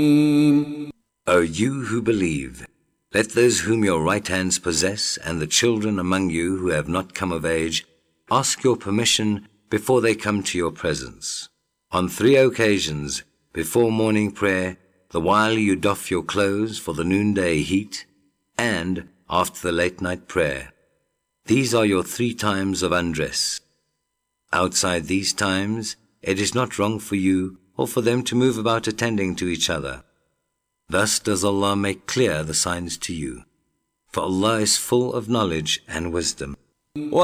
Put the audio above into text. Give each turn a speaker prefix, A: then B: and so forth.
A: O you who believe, let those whom your right hands possess and the children among you who have not come of age ask your permission before they come to your presence. On 3 occasions, before morning prayer, the while you doff your clothes for the noonday heat, and after the late night prayer. These are your 3 times of undress. Outside these times, it is not wrong for you or for them to move about attending to each other. Thus does Allah make clear the signs to you. For Allah is full of knowledge and wisdom.